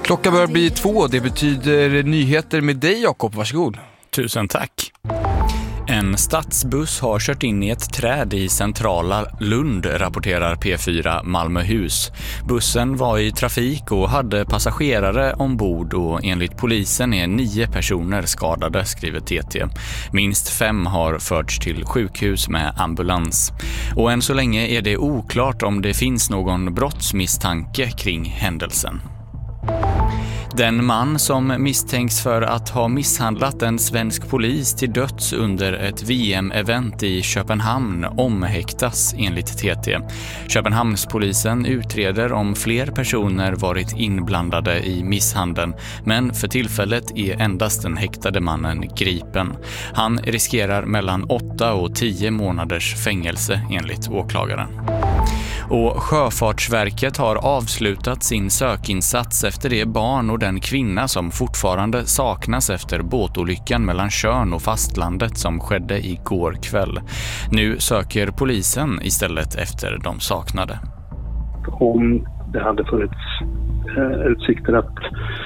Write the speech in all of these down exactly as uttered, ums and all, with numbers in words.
Klockan börjar bli två, det betyder nyheter med dig, Jakob. Varsågod. Tusen tack. En stadsbuss har kört in i ett träd i centrala Lund, rapporterar P fyra Malmöhus. Bussen var i trafik och hade passagerare ombord och enligt polisen är nio personer skadade, skriver T T. Minst fem har förts till sjukhus med ambulans. Och än så länge är det oklart om det finns någon brottsmisstanke kring händelsen. Den man som misstänks för att ha misshandlat en svensk polis till döds under ett V M-event i Köpenhamn omhäktas enligt T T. Köpenhamnspolisen utreder om fler personer varit inblandade i misshandeln, men för tillfället är endast den häktade mannen gripen. Han riskerar mellan åtta och tio månaders fängelse enligt åklagaren. Och Sjöfartsverket har avslutat sin sökinsats efter det barn och den kvinna som fortfarande saknas efter båtolyckan mellan Tjörn och fastlandet som skedde igår kväll. Nu söker polisen istället efter de saknade. Om det hade funnits eh, utsikter att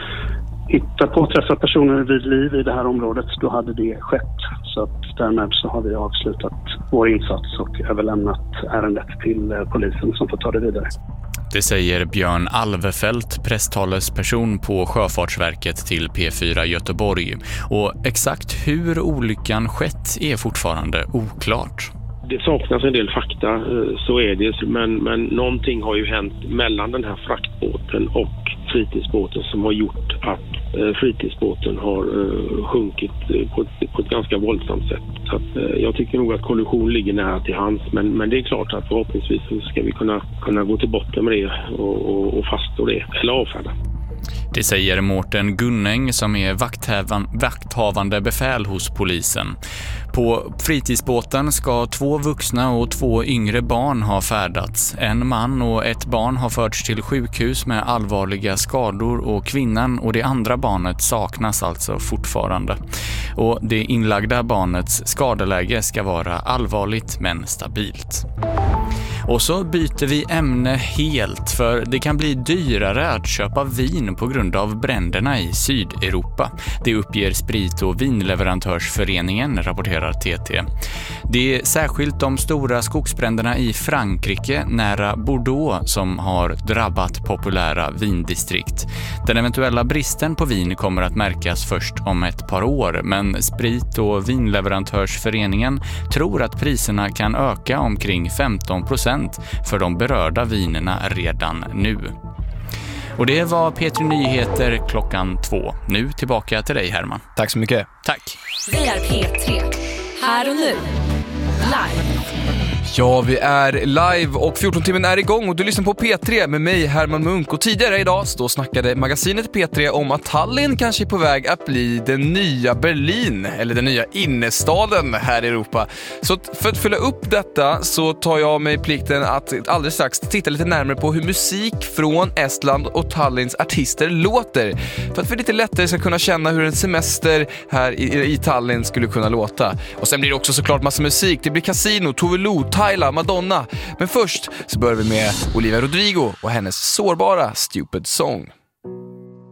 hitta påträffa personer vid liv i det här området, då hade det skett. Så att därmed så har vi avslutat vår insats och överlämnat ärendet till polisen som får ta det vidare. Det säger Björn Alvefelt, presstalesperson på Sjöfartsverket till P fyra Göteborg. Och exakt hur olyckan skett är fortfarande oklart. Det saknas en del fakta, så är det, men, men någonting har ju hänt mellan den här fraktbåten och fritidsbåten som har gjort att eh, fritidsbåten har eh, sjunkit eh, på, ett, på ett ganska våldsamt sätt. Så att, eh, jag tycker nog att kollision ligger nära till hands, men, men det är klart att förhoppningsvis ska vi kunna, kunna gå till botten med det och, och, och faststå det, eller avfärda. Det säger Mårten Gunnäng som är vakthavande befäl hos polisen. På fritidsbåten ska två vuxna och två yngre barn ha färdats. En man och ett barn har förts till sjukhus med allvarliga skador och kvinnan och det andra barnet saknas alltså fortfarande. Och det inlagda barnets skadeläge ska vara allvarligt men stabilt. Och så byter vi ämne helt, för det kan bli dyrare att köpa vin på grund av bränderna i Sydeuropa. Det uppger Sprit- och vinleverantörsföreningen, rapporterar T T. Det är särskilt de stora skogsbränderna i Frankrike nära Bordeaux som har drabbat populära vindistrikt. Den eventuella bristen på vin kommer att märkas först om ett par år, men Sprit- och vinleverantörsföreningen tror att priserna kan öka omkring femton procent för de berörda vinerna redan nu. Och det var P tre Nyheter klockan två. Nu tillbaka till dig, Herman. Tack så mycket. Tack. Vi är P tre. Här och nu. Live. Ja, vi är live och fjorton-timmen är igång och du lyssnar på P tre med mig, Herman Munk. Och tidigare idag så snackade magasinet P tre om att Tallinn kanske är på väg att bli den nya Berlin, eller den nya innestaden här i Europa. Så för att fylla upp detta så tar jag mig plikten att alldeles strax titta lite närmare på hur musik från Estland och Tallinns artister låter. För att vi lite lättare ska kunna känna hur en semester här i, i Tallinn skulle kunna låta. Och sen blir det också såklart massa musik. Det blir Casino, Tove Lo, Tyla, Madonna. Men först så börjar vi med Olivia Rodrigo och hennes sårbara Stupid Song.